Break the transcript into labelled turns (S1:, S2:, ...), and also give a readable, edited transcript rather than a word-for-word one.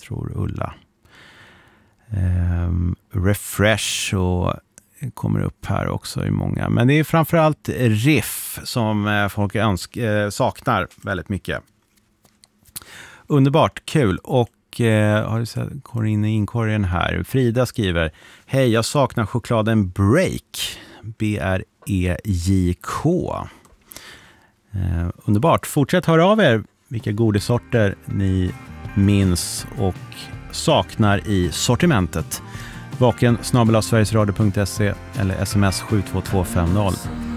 S1: tror Ulla. Refresh och kommer upp här också i många. Men det är framförallt riff som folk saknar väldigt mycket. Underbart, kul. Och har du sett inkorgen här? Frida skriver: hej, jag saknar chokladen Break. B-R-E-J-K. Underbart. Fortsätt höra av er vilka godisorter ni minns och saknar i sortimentet. Vaken @sverigesradio.se eller sms 72250.